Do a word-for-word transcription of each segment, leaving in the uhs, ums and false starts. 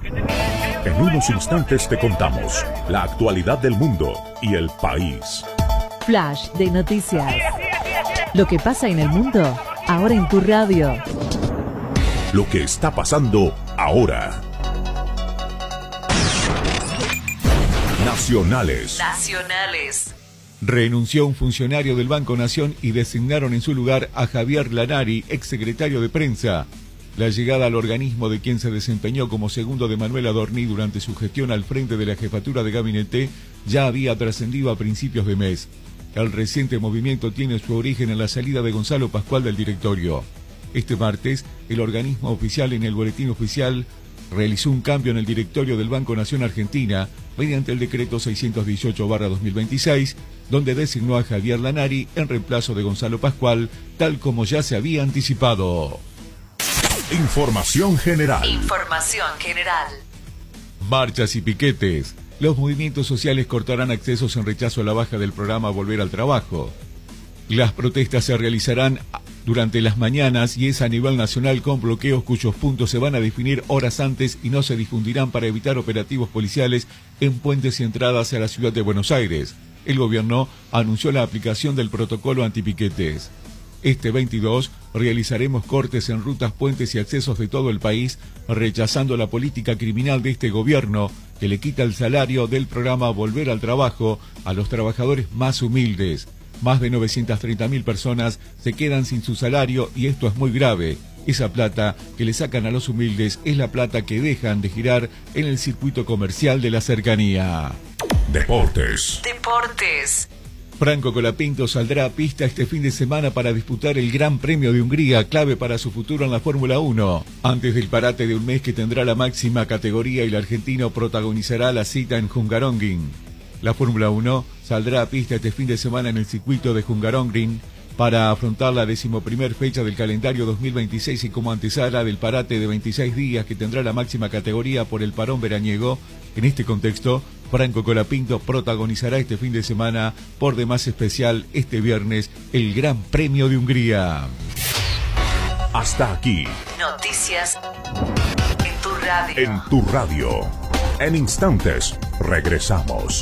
En unos instantes te contamos la actualidad del mundo y el país. Flash de noticias. Lo que pasa en el mundo, ahora en tu radio. Lo que está pasando ahora. Nacionales. Nacionales. Renunció un funcionario del Banco Nación y designaron en su lugar a Javier Lanari, exsecretario de Prensa. La llegada al organismo de quien se desempeñó como segundo de Manuel Adorni durante su gestión al frente de la jefatura de gabinete ya había trascendido a principios de mes. El reciente movimiento tiene su origen en la salida de Gonzalo Pascual del directorio. Este martes, el organismo oficial en el boletín oficial realizó un cambio en el directorio del Banco Nación Argentina mediante el decreto seiscientos dieciocho barra dos mil veintiséis, donde designó a Javier Lanari en reemplazo de Gonzalo Pascual, tal como ya se había anticipado. Información general. Información general. Marchas y piquetes. Los movimientos sociales cortarán accesos en rechazo a la baja del programa Volver al Trabajo. Las protestas se realizarán durante las mañanas y es a nivel nacional con bloqueos cuyos puntos se van a definir horas antes y no se difundirán para evitar operativos policiales en puentes y entradas a la ciudad de Buenos Aires. El gobierno anunció la aplicación del protocolo antipiquetes. Este veintidós realizaremos cortes en rutas, puentes y accesos de todo el país, rechazando la política criminal de este gobierno que le quita el salario del programa Volver al Trabajo a los trabajadores más humildes. Más de novecientas treinta mil personas se quedan sin su salario y esto es muy grave. Esa plata que le sacan a los humildes es la plata que dejan de girar en el circuito comercial de la cercanía. Deportes. Deportes. Franco Colapinto saldrá a pista este fin de semana para disputar el Gran Premio de Hungría, clave para su futuro en la Fórmula uno. Antes del parate de un mes que tendrá la máxima categoría, y el argentino protagonizará la cita en Hungaroring. La Fórmula uno saldrá a pista este fin de semana en el circuito de Hungaroring para afrontar la decimoprimer fecha del calendario dos mil veintiséis y como antesala del parate de veintiséis días que tendrá la máxima categoría por el parón veraniego. En este contexto, Franco Colapinto protagonizará este fin de semana, por demás especial, este viernes, el Gran Premio de Hungría. Hasta aquí. Noticias en tu radio. En tu radio. En instantes, regresamos.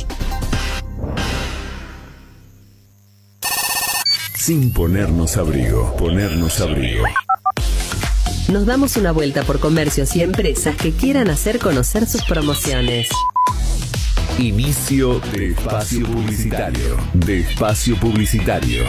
Sin ponernos abrigo, ponernos abrigo. Nos damos una vuelta por comercios y empresas que quieran hacer conocer sus promociones. Inicio de espacio publicitario. De espacio publicitario.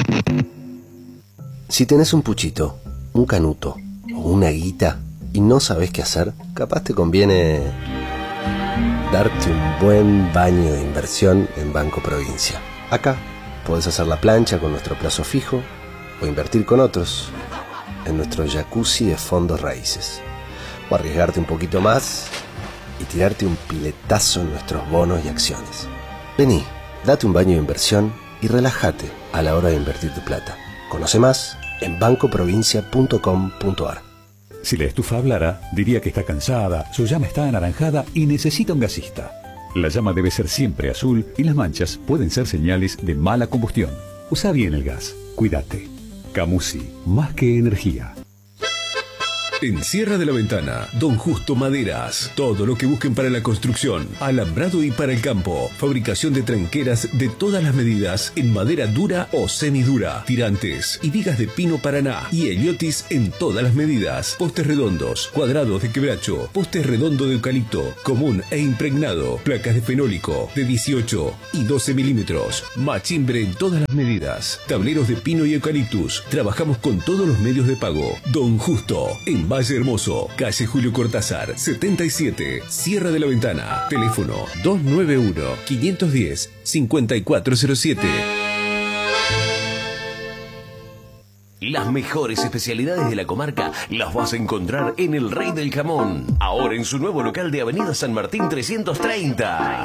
Si tenés un puchito, un canuto o una guita y no sabés qué hacer, capaz te conviene darte un buen baño de inversión en Banco Provincia. Acá podés hacer la plancha con nuestro plazo fijo o invertir con otros en nuestro jacuzzi de fondos raíces, o arriesgarte un poquito más y tirarte un piletazo en nuestros bonos y acciones. Vení, date un baño de inversión y relájate a la hora de invertir tu plata. Conoce más en banco provincia punto com punto ar. Si la estufa hablara, diría que está cansada, su llama está anaranjada y necesita un gasista. La llama debe ser siempre azul y las manchas pueden ser señales de mala combustión. Usa bien el gas. Cuídate. Camusi, más que energía. En Sierra de la Ventana, Don Justo Maderas. Todo lo que busquen para la construcción, alambrado y para el campo. Fabricación de tranqueras de todas las medidas en madera dura o semidura. Tirantes y vigas de pino paraná. Y heliotis en todas las medidas. Postes redondos, cuadrados de quebracho. Postes redondo de eucalipto, común e impregnado. Placas de fenólico de dieciocho y doce milímetros. Machimbre en todas las medidas. Tableros de pino y eucaliptus. Trabajamos con todos los medios de pago. Don Justo, en Valle Hermoso, calle Julio Cortázar, setenta y siete, Sierra de la Ventana. Teléfono dos nueve uno, cinco uno cero, cinco cuatro cero siete. Las mejores especialidades de la comarca las vas a encontrar en El Rey del Jamón, ahora en su nuevo local de Avenida San Martín trescientos treinta.